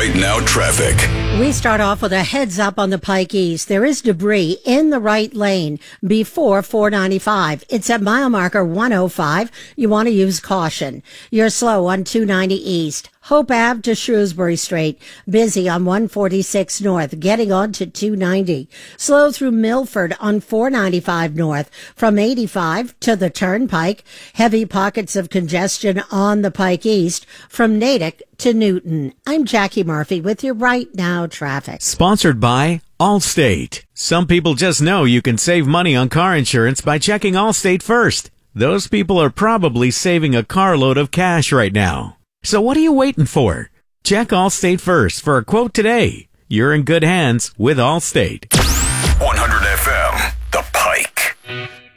Right Now traffic. We start off with a heads up on the Pike East. There is debris in the right lane before 495. It's at mile marker 105. You want to use caution. You're slow on 290 East. Hope Ave to Shrewsbury Street. Busy on 146 North, getting on to 290. Slow through Milford on 495 North, from 85 to the Turnpike. Heavy pockets of congestion on the Pike East, from Natick to Newton. I'm Jackie Murphy with your Right Now traffic. Sponsored by Allstate. Some people just know you can save money on car insurance by checking Allstate first. Those people are probably saving a carload of cash right now. So what are you waiting for? Check Allstate first for a quote today. You're in good hands with Allstate. 100 FM, The Pike.